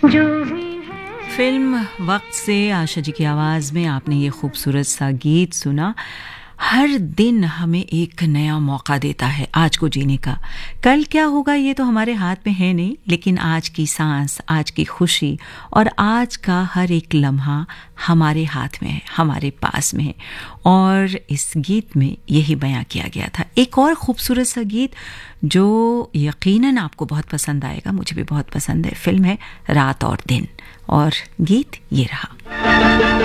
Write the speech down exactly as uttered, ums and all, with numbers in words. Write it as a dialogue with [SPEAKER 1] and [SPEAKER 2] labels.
[SPEAKER 1] Film वक्त से आशा जी की आवाज़ में आपने ये खूबसूरत सा गीत सुना। हर दिन हमें एक नया मौका देता है आज को जीने का। कल क्या होगा ये तो हमारे हाथ में है नहीं, लेकिन आज की सांस, आज की खुशी और आज का हर एक लम्हा हमारे हाथ में है, हमारे पास में है। और इस गीत में यही बयां किया गया था। एक और खूबसूरत सा गीत जो यकीनन आपको बहुत पसंद आएगा, मुझे भी बहुत पसंद है। फिल्म है रात और दिन और गीत ये रहा।